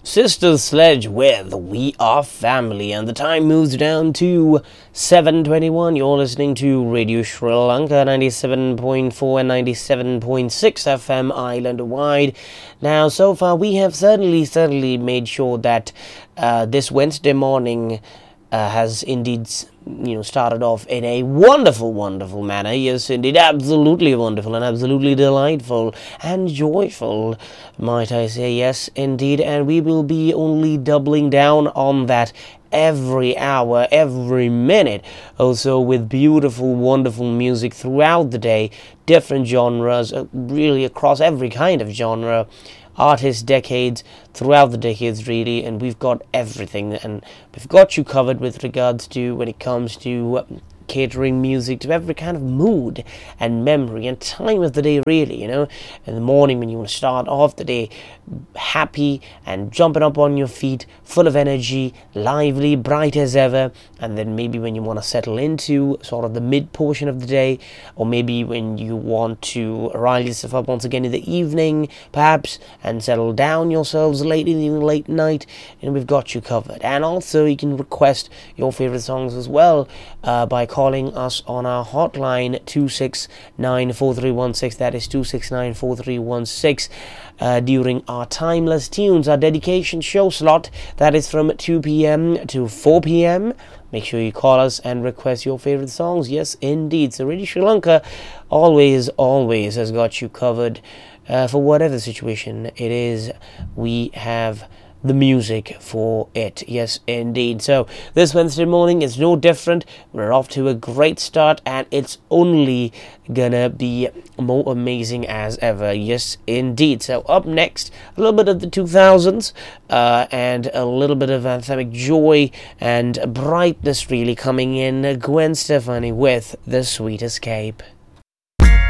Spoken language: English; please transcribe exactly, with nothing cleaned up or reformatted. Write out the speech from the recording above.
Sister Sledge with We Are Family, and the time moves down to seven twenty-one. You're listening to Radio Sri Lanka, ninety-seven point four and ninety-seven point six F M island-wide. Now, so far, we have certainly, certainly made sure that uh, this Wednesday morning uh, has indeed, you know, started off in a wonderful, wonderful manner. Yes, indeed, absolutely wonderful and absolutely delightful and joyful, might I say. Yes, indeed, and we will be only doubling down on that every hour, every minute. Also, with beautiful, wonderful music throughout the day, different genres, uh, really across every kind of genre, artists, decades, throughout the decades, really, and we've got everything, and we've got you covered with regards to when it comes to uh, catering music to every kind of mood and memory and time of the day, really, you know. In the morning when you want to start off the day happy and jumping up on your feet, full of energy, lively, bright as ever, and then maybe when you want to settle into sort of the mid portion of the day, or maybe when you want to rile yourself up once again in the evening, perhaps, and settle down yourselves late in the late night, and we've got you covered. And also you can request your favorite songs as well uh, by calling us on our hotline two six nine four three one six. That is two six nine four three one six. Uh, during our Timeless Tunes, our dedication show slot, that is from two p.m. to four p.m. Make sure you call us and request your favorite songs. Yes, indeed. So Radio Sri Lanka always, always has got you covered uh, for whatever situation it is. We have the music for it. Yes, indeed. So this Wednesday morning is no different. We're off to a great start, and it's only gonna be more amazing as ever. Yes, indeed. So up next, a little bit of the two thousands uh, and a little bit of anthemic joy and brightness really coming in. Gwen Stefani with The Sweet Escape.